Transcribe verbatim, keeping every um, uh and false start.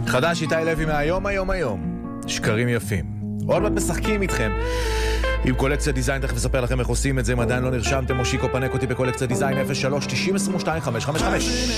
חדש איתי לוי מהיום היום היום. שקרים יפים. עוד מעט משחקים איתכם עם קולקציה דיזיין, תכף אספר לכם איך עושים את זה. אם עדיין לא נרשמתם, מושיקו פנק אותי בקולקציה דיזיין אפס שלוש תשעים עשרים ושתיים חמש חמש חמש.